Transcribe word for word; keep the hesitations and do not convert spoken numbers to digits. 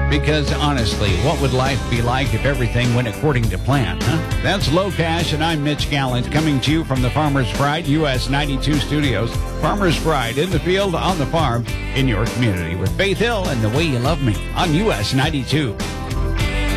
Because honestly, what would life be like if everything went according to plan, huh? That's Low Cash, and I'm Mitch Gallant, coming to you from the Farmer's Pride U S ninety-two studios. Farmer's Pride, in the field, on the farm, in your community, with Faith Hill and The Way You Love Me on U S ninety-two.